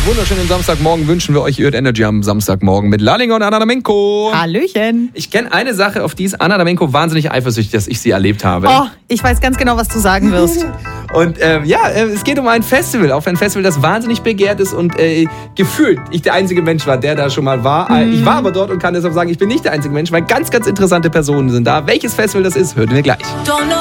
wunderschönen Samstagmorgen wünschen wir euch. Ihr hört Energy am Samstagmorgen mit Lallinger und Anna Damenko. Hallöchen. Ich kenne eine Sache, auf die ist Anna Damenko wahnsinnig eifersüchtig, dass ich sie erlebt habe. Oh, ich weiß ganz genau, was du sagen wirst. Und es geht um ein Festival, auf ein Festival, das wahnsinnig begehrt ist und gefühlt ich der einzige Mensch war, der da schon mal war. Ich war aber dort und kann deshalb sagen, ich bin nicht der einzige Mensch, weil ganz, ganz interessante Personen sind da. Welches Festival das ist, hört ihr gleich.